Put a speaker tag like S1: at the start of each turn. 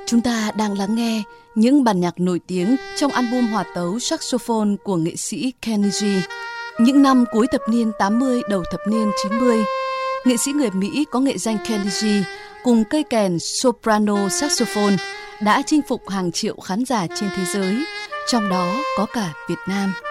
S1: Chúng ta đang lắng nghe những bản nhạc nổi tiếng trong album hòa tấu saxophone của nghệ sĩ Kenny G. Những năm cuối thập niên 80, đầu thập niên 90, nghệ sĩ người Mỹ có nghệ danh Kenny G cùng cây kèn soprano saxophone đã chinh phục hàng triệu khán giả trên thế giới, trong đó có cả Việt Nam.